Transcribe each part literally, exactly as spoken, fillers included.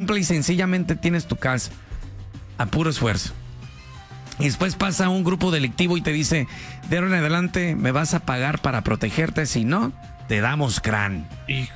simple y sencillamente tienes tu casa a puro esfuerzo. Y después pasa un grupo delictivo y te dice, de ahora en adelante me vas a pagar para protegerte, si no, te damos crán. Hijo.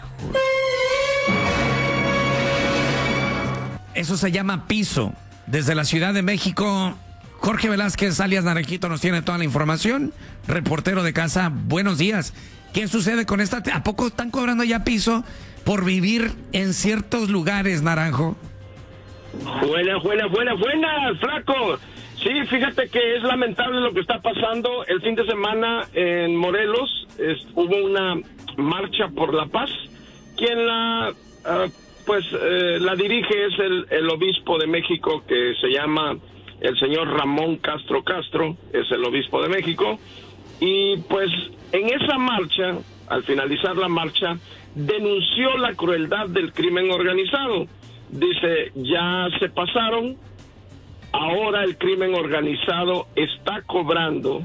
Eso se llama piso. Desde la Ciudad de México, Jorge Velázquez, alias Naranjito, nos tiene toda la información. Reportero de casa, buenos días. ¿Qué sucede con esta? ¿A poco están cobrando ya piso por vivir en ciertos lugares, Naranjo? Buenas, buenas, buenas, buenas, flaco. Sí, fíjate que es lamentable lo que está pasando. El fin de semana en Morelos es, hubo una marcha por la paz. Quien la, uh, pues, eh, la dirige es el, el obispo de México, que se llama el señor Ramón Castro Castro, es el obispo de México. Y pues en esa marcha, al finalizar la marcha, denunció la crueldad del crimen organizado. Dice, ya se pasaron. Ahora el crimen organizado está cobrando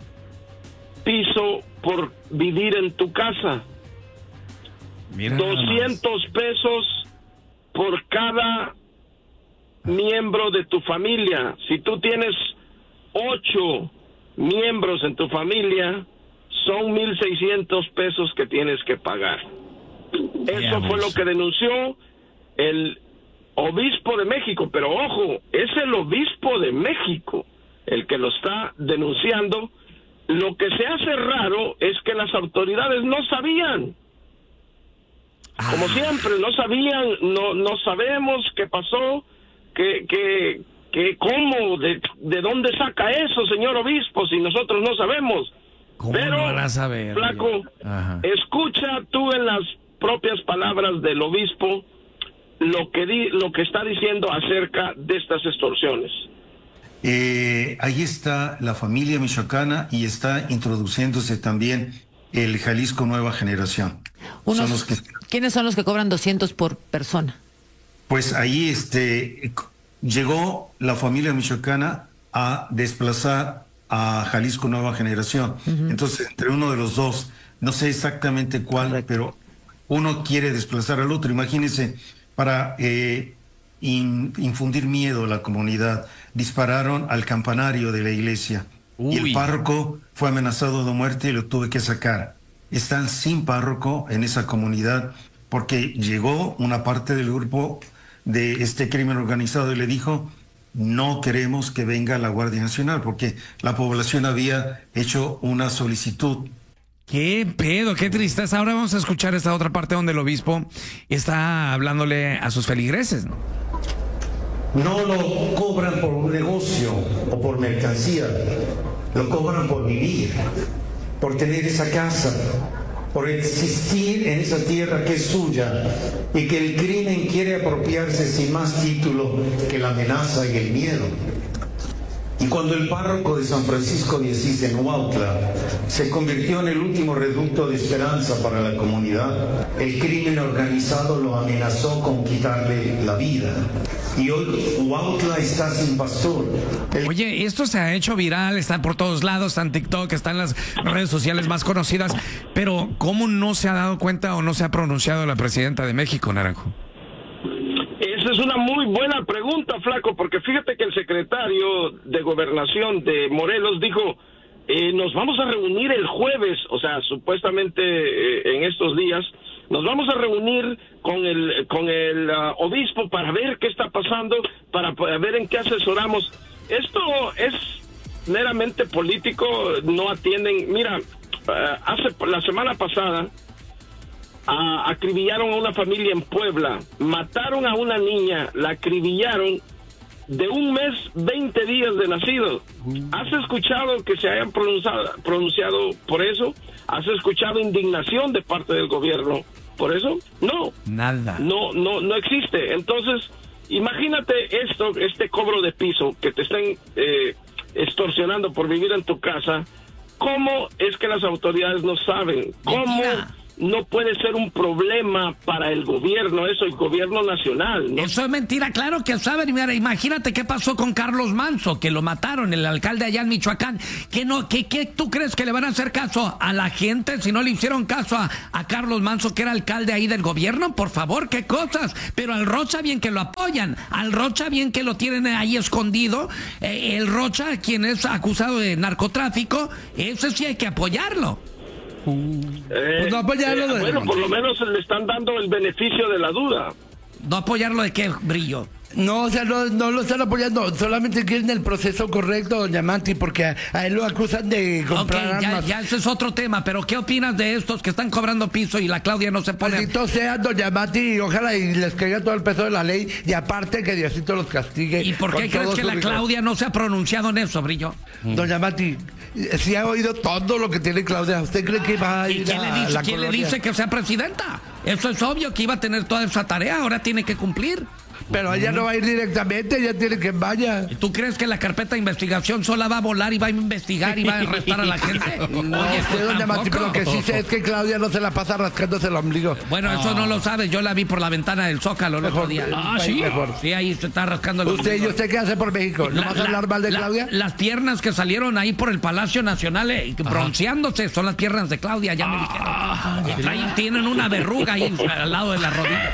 piso por vivir en tu casa. Mira, doscientos pesos por cada miembro de tu familia. Si tú tienes ocho miembros en tu familia, son mil seiscientos pesos que tienes que pagar. Eso fue lo que denunció el obispo de México, pero ojo, es el obispo de México el que lo está denunciando. Lo que se hace raro es que las autoridades no sabían. Como siempre, no sabían, no no sabemos qué pasó, que que que cómo, de, de dónde saca eso, señor obispo, si nosotros no sabemos. ¿Cómo pero, no van a saber? Flaco, Ajá. escucha tú en las propias palabras del obispo lo que di, lo que está diciendo acerca de estas extorsiones. Eh, ahí está la familia michoacana y está introduciéndose también el Jalisco Nueva Generación. Unos, son los que, ¿Quiénes son los que cobran doscientos por persona? Pues ahí este, llegó la familia michoacana a desplazar a Jalisco Nueva Generación. Uh-huh. Entonces, entre uno de los dos, no sé exactamente cuál, Correcto. Pero uno quiere desplazar al otro. Imagínense, para eh, in, infundir miedo a la comunidad, dispararon al campanario de la iglesia. Uy. Y el párroco fue amenazado de muerte y lo tuve que sacar. Están sin párroco en esa comunidad porque llegó una parte del grupo de este crimen organizado y le dijo, no queremos que venga la Guardia Nacional, porque la población había hecho una solicitud. Qué pedo, qué tristeza. Ahora vamos a escuchar esta otra parte donde el obispo está hablándole a sus feligreses, ¿no? No lo cobran por un negocio o por mercancía, lo cobran por vivir, por tener esa casa, por existir en esa tierra que es suya y que el crimen quiere apropiarse sin más título que la amenaza y el miedo. Y cuando el párroco de San Francisco de Asís en Huautla se convirtió en el último reducto de esperanza para la comunidad, el crimen organizado lo amenazó con quitarle la vida. Y hoy Huautla está sin pastor. El... Oye, esto se ha hecho viral, está por todos lados, está en TikTok, está en las redes sociales más conocidas, pero ¿cómo no se ha dado cuenta o no se ha pronunciado la presidenta de México, Naranjo? Esa es una muy buena pregunta, flaco, porque fíjate que el secretario de Gobernación de Morelos dijo, eh, nos vamos a reunir el jueves, o sea, supuestamente eh, en estos días, nos vamos a reunir con el con el uh, obispo para ver qué está pasando, para, para ver en qué asesoramos. Esto es meramente político, no atienden. Mira, uh, hace la semana pasada uh, acribillaron a una familia en Puebla, mataron a una niña, la acribillaron de un mes, veinte días de nacido. ¿Has escuchado que se hayan pronunciado, pronunciado por eso? ¿Has escuchado indignación de parte del gobierno por eso? No. Nada. No, no, no existe. Entonces, imagínate esto, este cobro de piso, que te estén eh, extorsionando por vivir en tu casa. ¿Cómo es que las autoridades no saben? ¿Cómo, no puede ser un problema para el gobierno, eso, el gobierno nacional, ¿no? Eso es mentira, claro que saben. Mira, imagínate qué pasó con Carlos Manzo, que lo mataron, el alcalde allá en Michoacán. ¿Qué, no, qué, qué tú crees que le van a hacer caso a la gente si no le hicieron caso a, a Carlos Manzo, que era alcalde ahí del gobierno? Por favor, qué cosas. Pero al Rocha bien que lo apoyan, al Rocha bien que lo tienen ahí escondido. Eh, el Rocha, quien es acusado de narcotráfico, ese sí hay que apoyarlo. Eh, Pues no apoyarlo eh, de- bueno, por lo menos le están dando el beneficio de la duda. ¿No apoyarlo de qué, Brillo? No, o sea, no, no lo están apoyando, solamente quieren el proceso correcto, doña Mati, porque a, a él lo acusan de Ok, comprar ya, armas. ya ese es otro tema, pero ¿qué opinas de estos que están cobrando piso y la Claudia no se pone? Maldito sea, doña Mati, y ojalá y les caiga todo el peso de la ley, y aparte que Diosito los castigue. ¿Y por qué con crees todo que su la rigor. Claudia no se ha pronunciado en eso, Brillo? Doña Mati, sí ha oído todo lo que tiene Claudia. ¿Usted cree que va a ¿Y ir quién, a le dice, la quién le colonia? dice que sea presidenta? Eso es obvio que iba a tener toda esa tarea, ahora tiene que cumplir. Pero ella no va a ir directamente, ella tiene que vaya. ¿Y tú crees que la carpeta de investigación sola va a volar y va a investigar y va a arrestar a la gente? No Oye, sé, pues doña Mati, tampoco. pero que sí sé es que Claudia no se la pasa rascándose el ombligo. Bueno, eso no lo sabes, yo la vi por la ventana del Zócalo el otro Mejor, día. ah, sí. Mejor. Sí, ahí se está rascando el ¿Usted y ombligo. usted qué hace por México? ¿No La- vas a la- hablar mal de la- Claudia? Las piernas que salieron ahí por el Palacio Nacional eh, bronceándose son las piernas de Claudia, ya me dijeron. Traen- tienen una verruga ahí al lado de la rodilla.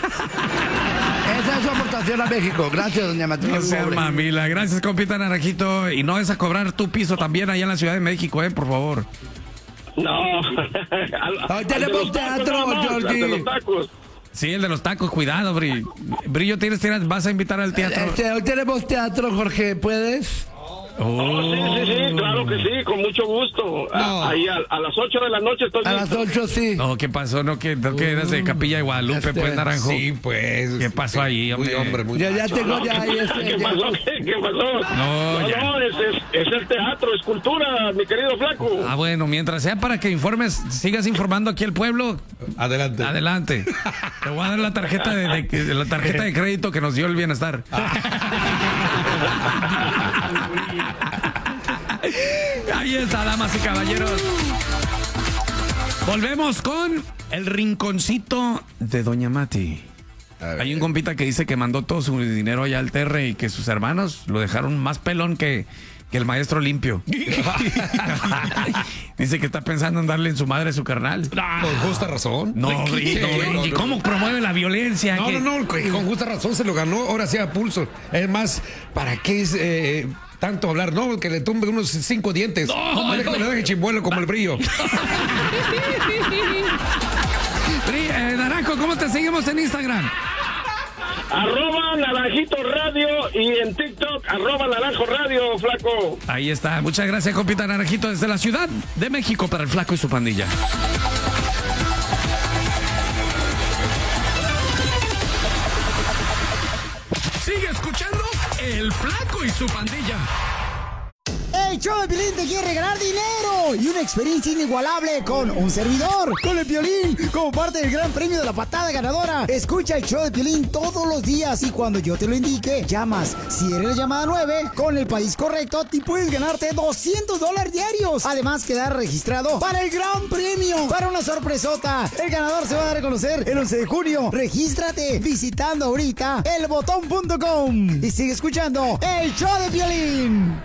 Esa es su aportación a México. Gracias, doña Matilde. No sea mamila. Gracias, compita Naranjito. Y no es a cobrar tu piso también allá en la Ciudad de México, eh, por favor. No. Hoy tenemos teatro, Jordi. De los tacos. Sí, el de los tacos, cuidado, Brillo. Brillo, tienes, tienes, vas a invitar al teatro. Este, hoy tenemos teatro, Jorge. ¿Puedes? Oh, sí, sí, sí, claro que sí, con mucho gusto. A- No. Ahí a, a las ocho de la noche estoy A las listo. ocho, sí. No, ¿qué pasó? No, que, no, que eras de Capilla de Guadalupe, Este, pues, Naranjo. Sí, pues. ¿Qué pasó ahí, hombre? Muy hombre, muy Yo ya macho. tengo ya ahí este. ¿Qué ya- pasó? ¿Qué, qué pasó? No, no, ya. no, es, es, es el teatro, es cultura, mi querido flaco. Ah, bueno, mientras sea para que informes, sigas informando aquí al pueblo, Adelante. adelante. Te voy a dar la tarjeta de, de- de la tarjeta de crédito que nos dio el bienestar. Ahí está, damas y caballeros. Volvemos con el rinconcito de Doña Mati. Hay un compita que dice que mandó todo su dinero allá al Terre y que sus hermanos lo dejaron más pelón que, que el maestro limpio. Dice que está pensando en darle en su madre su carnal. Con justa razón. No, Sí, Brito, no, ¿y no, cómo promueve la violencia? No, ¿Qué? no, no, con con justa razón se lo ganó, ahora sí a pulso. Es más, ¿para qué es eh, tanto hablar? No, que le tumbe unos cinco dientes. No, le, le deje chimbuelo como el Brillo. Bri- eh, Naranjo, ¿cómo te seguimos en Instagram? Arroba Naranjito Radio y en TikTok, arroba Naranjo Radio, flaco. Ahí está. Muchas gracias, compita Naranjito, desde la Ciudad de México para el Flaco y su pandilla. Sigue escuchando El Flaco y su pandilla. El show de Piolín te quiere regalar dinero y una experiencia inigualable con un servidor, con el Piolín, como parte del gran premio de la patada ganadora. Escucha el show de Piolín todos los días y cuando yo te lo indique, llamas. Si eres la llamada nueve, con el país correcto, te puedes ganarte doscientos dólares diarios. Además, quedar registrado para el gran premio, para una sorpresota. El ganador se va a dar a conocer el once de junio. Regístrate visitando ahorita el botón punto com y sigue escuchando el show de Piolín.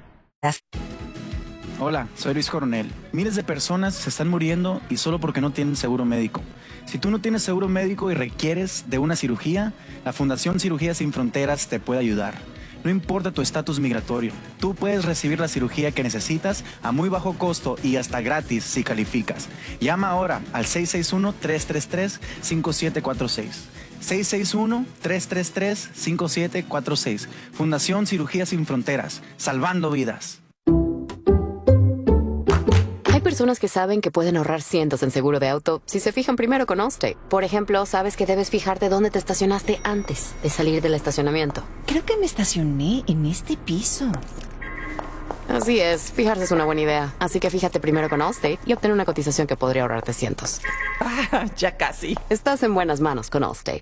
Hola, soy Luis Coronel. Miles de personas se están muriendo y solo porque no tienen seguro médico. Si tú no tienes seguro médico y requieres de una cirugía, la Fundación Cirugías Sin Fronteras te puede ayudar. No importa tu estatus migratorio, tú puedes recibir la cirugía que necesitas a muy bajo costo y hasta gratis si calificas. Llama ahora al seis seis uno, tres tres tres, cinco siete cuatro seis. seis seis uno, tres tres tres, cinco siete cuatro seis. Fundación Cirugías Sin Fronteras, salvando vidas. Hay personas que saben que pueden ahorrar cientos en seguro de auto si se fijan primero con Allstate. Por ejemplo, sabes que debes fijarte dónde te estacionaste antes de salir del estacionamiento. Creo que me estacioné en este piso. Así es, fijarse es una buena idea. Así que fíjate primero con Allstate y obtén una cotización que podría ahorrarte cientos. Ah, ya casi. Estás en buenas manos con Allstate.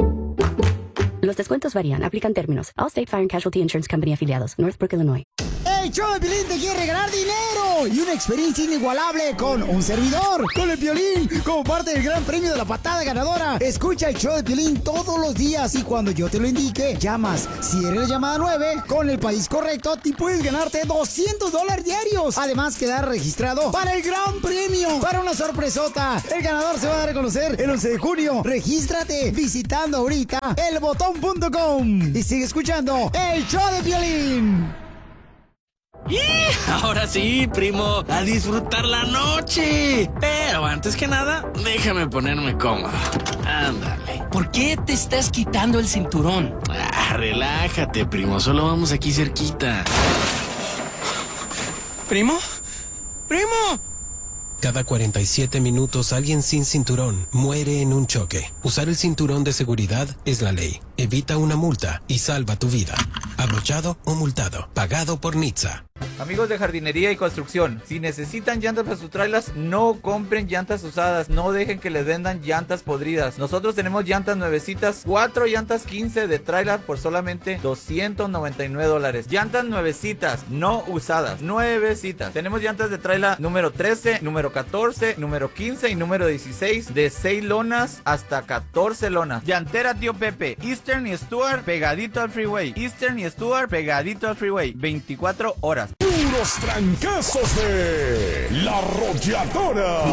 Los descuentos varían. Aplican términos. Allstate Fire and Casualty Insurance Company afiliados. Northbrook, Illinois. El show de Piolín te quiere regalar dinero y una experiencia inigualable con un servidor, con el Piolín, como parte del gran premio de la patada ganadora. Escucha el show de Piolín todos los días y cuando yo te lo indique, llamas. Si eres la llamada nueve, con el país correcto, te puedes ganarte doscientos dólares diarios. Además, quedar registrado para el gran premio, para una sorpresota. El ganador se va a dar a conocer el once de junio. Regístrate visitando ahorita el botón punto com y sigue escuchando el show de Piolín. ¡Y! Ahora sí, primo, a disfrutar la noche. Pero antes que nada, déjame ponerme cómodo. Ándale. ¿Por qué te estás quitando el cinturón? Ah, relájate, primo, solo vamos aquí cerquita. ¿Primo? ¡Primo! Cada cuarenta y siete minutos alguien sin cinturón muere en un choque. Usar el cinturón de seguridad es la ley. Evita una multa y salva tu vida. Abrochado o multado. Pagado por Nitsa. Amigos de jardinería y construcción, si necesitan llantas para sus trailers, no compren llantas usadas, no dejen que les vendan llantas podridas. Nosotros tenemos llantas nuevecitas, cuatro llantas quince de trailer por solamente doscientos noventa y nueve dólares. Llantas nuevecitas, no usadas, nuevecitas. Tenemos llantas de trailer número trece, número catorce, número quince y número dieciséis, de seis lonas hasta catorce lonas. Llantera Tío Pepe, Eastern y Stuart pegadito al freeway. Eastern y Stuart pegadito al freeway, veinticuatro horas. Puros trancazos de La Arrolladora.